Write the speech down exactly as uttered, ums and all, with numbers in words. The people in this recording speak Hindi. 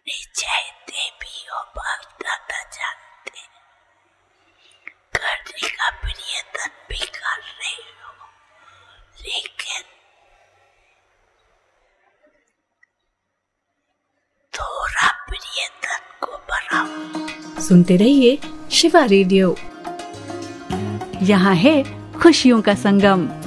निश्चय देवी हो बाप दादा जानते, करने का प्रयत्न भी कर रही हो, लेकिन थोड़ा प्रयत्न को बढ़ाओ। सुनते रहिए शिवा रेडियो, यहाँ है खुशियों का संगम।